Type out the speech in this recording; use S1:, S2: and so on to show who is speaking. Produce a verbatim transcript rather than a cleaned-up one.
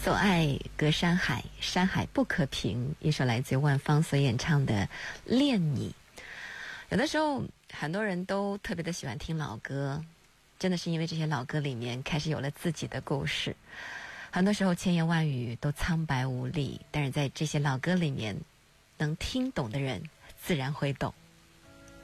S1: 所爱隔山海，山海不可平，一首来自万芳所演唱的《恋你》。有的时候很多人都特别的喜欢听老歌，真的是因为这些老歌里面开始有了自己的故事。很多时候千言万语都苍白无力，但是在这些老歌里面能听懂的人自然会懂。